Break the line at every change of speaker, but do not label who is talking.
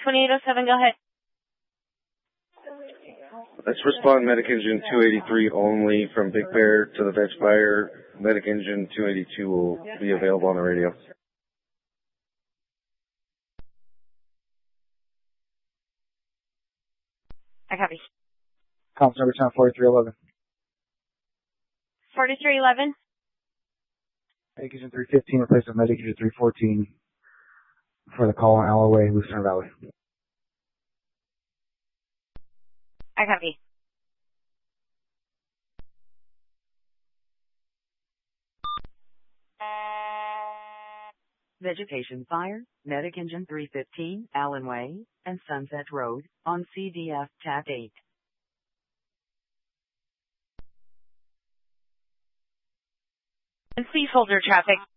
2807, go ahead.
Let's respond Medic Engine 283 only from Big Bear to the Veg Fire. Medic Engine 282 will be available on the radio.
I copy.
Comms number 10 4311.
4311.
Medic Engine 315 replaced with Medic Engine 314 for the call on Alloway, Lucerne Valley.
I copy.
Vegetation fire, Medic Engine 315, Allen Way, and Sunset Road, on CDF TAT 8.
And please hold your traffic.